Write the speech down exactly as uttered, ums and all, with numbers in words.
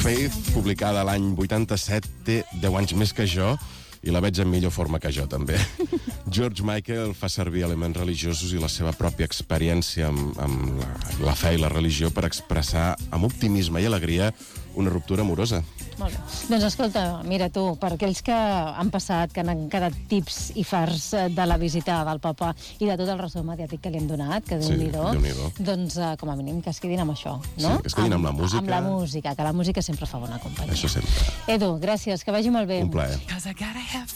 Faith, publicada l'any vuitanta-set, té deu anys més que jo, i la veig en millor forma que jo, també. George Michael fa servir elements religiosos i la seva pròpia experiència amb, amb la, la fe i la religió per expressar amb optimisme i alegria una ruptura amorosa. Molt bé. Doncs escolta, mira tu, per aquells que han passat, que han quedat tips i farts de la visita del papa i de tot el ressò mediàtic que li hem donat, que Sí, Déu-n'hi-do, Déu-n'hi-do. doncs uh, com a mínim que es quedin amb això, no? Sí, que es quedin amb la música. Amb la música, que la música sempre fa bona companyia. Això sempre. Edu, gràcies, que vagi molt bé. Un plaer.